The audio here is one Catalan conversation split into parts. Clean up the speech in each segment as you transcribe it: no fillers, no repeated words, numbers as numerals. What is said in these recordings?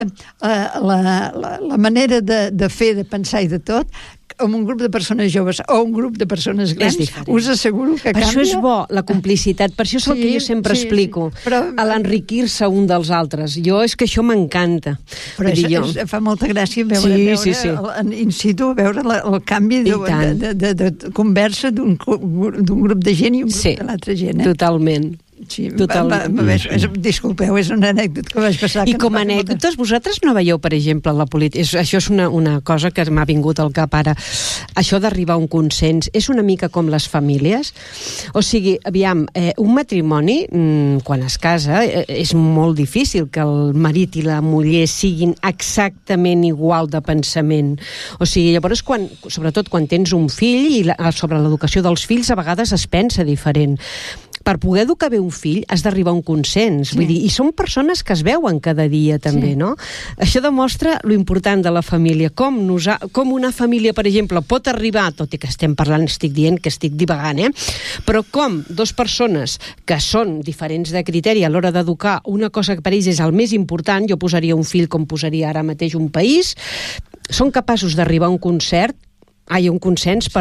la manera de fer, de pensar i de tot, amb un grup de persones joves o un grup de persones grans, us asseguro que canvia. Per això és bo, la complicitat, per això és el que jo sempre explico, a l'enriquir-se un dels altres. És que això m'encanta. Però fa molta gràcia veure in situ, veure el canvi de conversa d'un grup de gent i un grup de l'altra gent. Totalment. Sí, disculpeu, és una anècdota que vaig passar. I com a anècdotes, vosaltres no veieu, per exemple, la política... Això és una cosa que m'ha vingut al cap ara. Això d'arribar a un consens és una mica com les famílies. O sigui, aviam, un matrimoni, quan es casa, és molt difícil que el marit i la muller siguin exactament igual de pensament. O sigui, llavors, sobretot quan tens un fill i sobre l'educació dels fills, a vegades es pensa diferent. Per poder educar bé un fill has d'arribar a un consens, vull dir, i són persones que es veuen cada dia també, no? Això demostra lo important de la família, com una família, per exemple, pot arribar, tot i que estic dient que estic divagant, però com dos persones que són diferents de criteri a l'hora d'educar una cosa que per ells és el més important, jo posaria un fill com posaria ara mateix un país, són capaços d'arribar a un consens,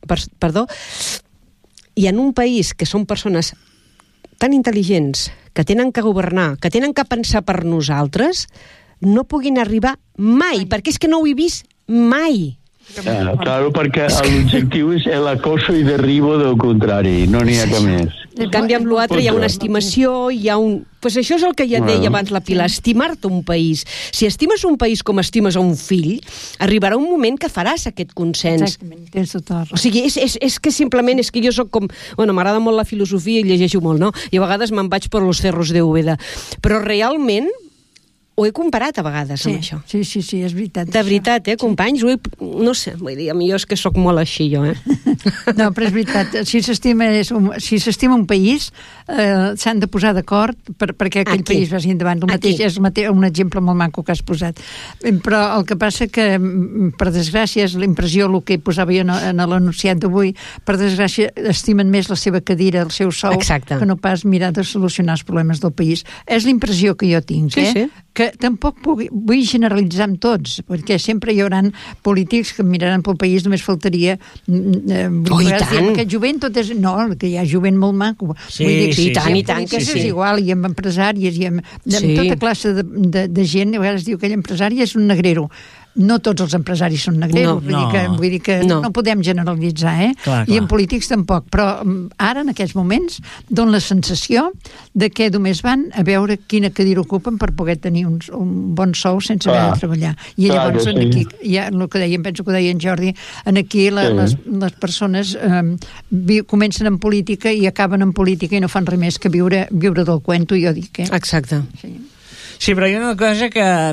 i en un país que són persones tan intel·ligents, que tenen que governar, que tenen que pensar per nosaltres, no puguin arribar mai, perquè és que no ho he vist mai. Claro, perquè l'objectiu és l'acoso i derribo del contrari, no n'hi ha cap més. En canvi, amb l'altre hi ha una estimació, hi ha un... Pues això és el que ja deia abans la Pilar, estimar-te un país. Si estimes un país com estimes a un fill, arribarà un moment que faràs aquest consens. Exactament, tens tota la raó. O sigui, és que simplement, és que jo soc com... Bueno, m'agrada molt la filosofia i llegeixo molt, no? I a vegades me'n vaig per los cerros de Úbeda. Però realment ho he comparat a vegades amb això. Sí, és veritat. De veritat, companys? No sé, vull dir, a mi és que sóc molt així, jo, No, però és veritat. Si s'estima un país, s'han de posar d'acord perquè aquell país vagi endavant. El mateix és un exemple molt maco que has posat. Però el que passa que, per desgràcia, és l'impressió, el que posava jo en l'anunciat d'avui, per desgràcia, estimen més la seva cadira, el seu sou, que no pas mirar de solucionar els problemes del país. És l'impressió que jo tinc, que tampoc vull generalitzar amb tots, perquè sempre hi haurà polítics que miraran pel país, només faltaria aquest jovent tot és... No, que hi ha jovent molt maco. I tant. Que és igual, i amb empresàries, i amb tota classe de gent, a vegades diu que aquell empresari és un negrero. No tots els empresaris són negreros, vull dir que no podem generalitzar, Clar. I en polítics tampoc, però ara, en aquests moments, donen la sensació de que només van a veure quina cadira ocupen per poder tenir un bon sou sense haver de treballar. I llavors, aquí, el que deia, penso que ho deia en Jordi, aquí les persones comencen en política i acaben en política i no fan res més que viure del cuento, jo dic. Exacte. Sí, però hi ha una cosa que a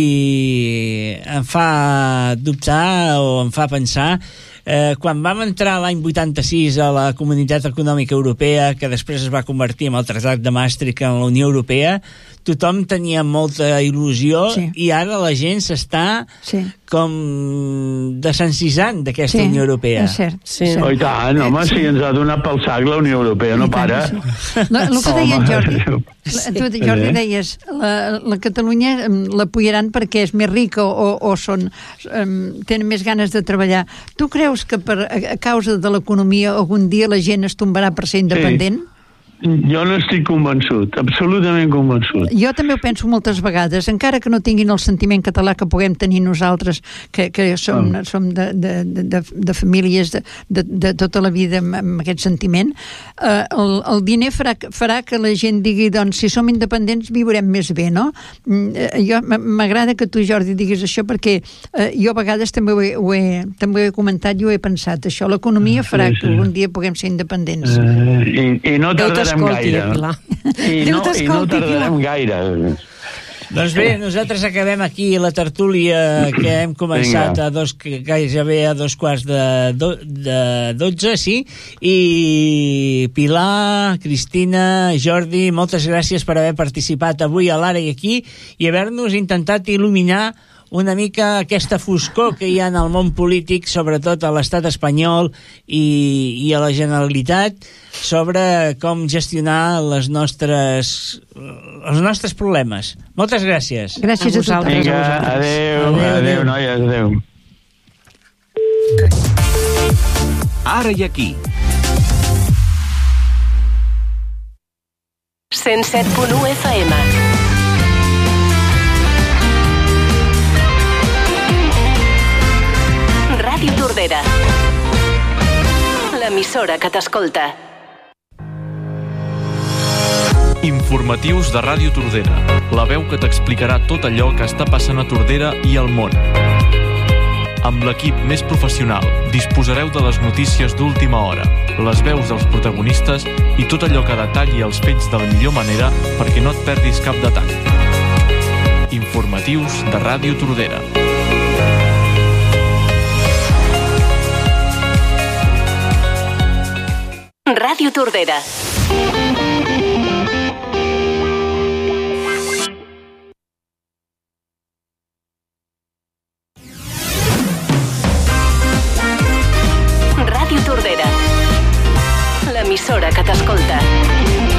mi em fa dubtar o em fa pensar. Quan vam entrar l'any 86 a la Comunitat Econòmica Europea, que després es va convertir en el Tractat de Maastricht en la Unió Europea, tothom tenia molta il·lusió i ara la gent s'està com desencisant d'aquesta Unió Europea. És cert. Oh, i tant, home, si ens ha donat pel sac la Unió Europea, no para. El que deia en Jordi, tu, Jordi, deies, la Catalunya l'apoyaran perquè és més rica o tenen més ganes de treballar. Tu creus que a causa de l'economia algun dia la gent es tombarà per ser independent? Jo no estic convençut, absolutament convençut. Jo també ho penso moltes vegades, encara que no tinguin el sentiment català que puguem tenir nosaltres, que som de famílies de tota la vida amb aquest sentiment, el diner farà que la gent digui, doncs, si som independents viurem més bé, no? Jo m'agrada que tu, Jordi, diguis això, perquè jo a vegades també ho he comentat i ho he pensat, això, l'economia farà que algun dia puguem ser independents. I no tardarem gaire. I no tardarem gaire. Doncs bé, nosaltres acabem aquí la tertúlia que hem començat gairebé a 11:45, sí? I Pilar, Cristina, Jordi, moltes gràcies per haver participat avui a l'Ara i aquí i haver-nos intentat il·luminar una mica aquesta foscor que hi ha en el món polític, sobretot a l'estat espanyol i a la Generalitat, sobre com gestionar els nostres problemes. Moltes gràcies. Gràcies a vosaltres. Vinga, adeu, noies, adeu. Ara i aquí. 107.1 FM. Ràdio Tordera. L'emissora que t'escolta. Informatius de Ràdio Tordera. La veu que t'explicarà tot allò que està passant a Tordera i al món. Amb l'equip més professional disposareu de les notícies d'última hora, les veus dels protagonistes i tot allò que detalli els fets de la millor manera perquè no et perdis cap detall. Informatius de Ràdio Tordera. Ràdio Tordera. Ràdio Tordera. L'emissora que t'escolta.